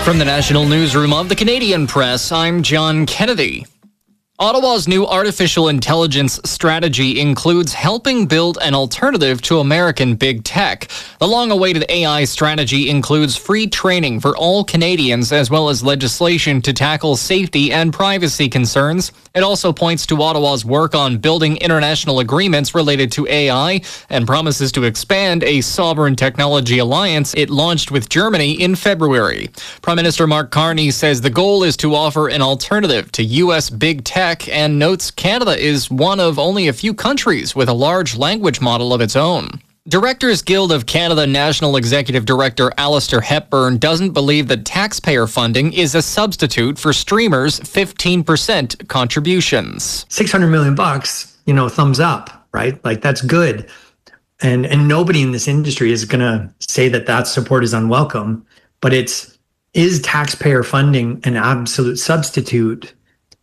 From the National Newsroom of the Canadian Press, I'm John Kennedy. Ottawa's new artificial intelligence strategy includes helping build an alternative to American big tech. The long-awaited AI strategy includes free training for all Canadians as well as legislation to tackle safety and privacy concerns. It also points to Ottawa's work on building international agreements related to AI and promises to expand a sovereign technology alliance it launched with Germany in February. Prime Minister Mark Carney says the goal is to offer an alternative to U.S. big tech and notes Canada is one of only a few countries with a large language model of its own. Directors Guild of Canada National Executive Director Alistair Hepburn doesn't believe that taxpayer funding is a substitute for streamers' 15% contributions. $600 million, thumbs up, right? Like, that's good. And nobody in this industry is going to say that support is unwelcome, but is taxpayer funding an absolute substitute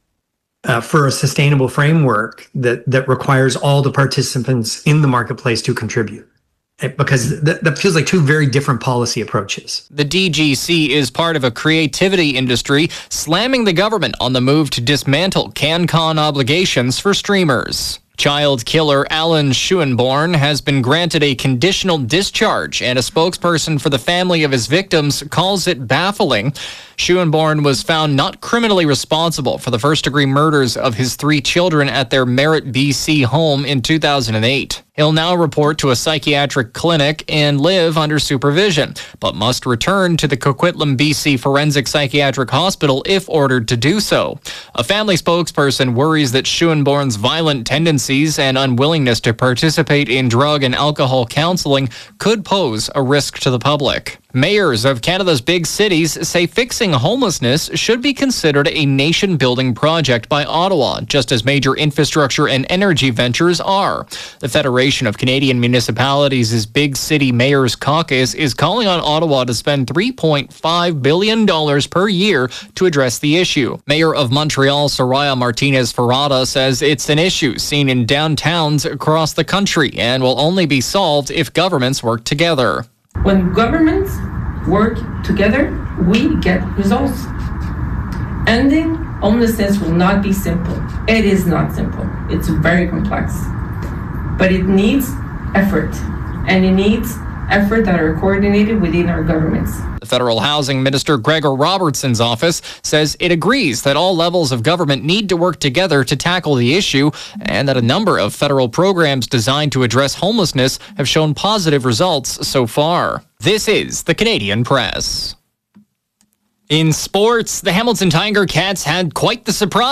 for a sustainable framework that requires all the participants in the marketplace to contribute? Because that feels like two very different policy approaches. The DGC is part of a creativity industry slamming the government on the move to dismantle CanCon obligations for streamers. Child killer Alan Schoenborn has been granted a conditional discharge, and a spokesperson for the family of his victims calls it baffling. Schoenborn was found not criminally responsible for the first-degree murders of his 3 children at their Merritt, BC home in 2008. He'll now report to a psychiatric clinic and live under supervision, but must return to the Coquitlam, BC Forensic Psychiatric Hospital if ordered to do so. A family spokesperson worries that Schoenborn's violent tendencies and unwillingness to participate in drug and alcohol counseling could pose a risk to the public. Mayors of Canada's big cities say fixing homelessness should be considered a nation-building project by Ottawa, just as major infrastructure and energy ventures are. The Federation of Canadian Municipalities' Big City Mayors Caucus is calling on Ottawa to spend $3.5 billion per year to address the issue. Mayor of Montreal, Soraya Martinez-Ferrada, says it's an issue seen in downtowns across the country and will only be solved if governments work together. When governments work together, we get results. Ending homelessness will not be simple. It is not simple. It's very complex. But it needs effort, and it needs effort that are coordinated within our governments. The Federal Housing Minister Gregor Robertson's office says it agrees that all levels of government need to work together to tackle the issue, and that a number of federal programs designed to address homelessness have shown positive results so far. This is the Canadian Press. In sports, the Hamilton Tiger Cats had quite the surprise.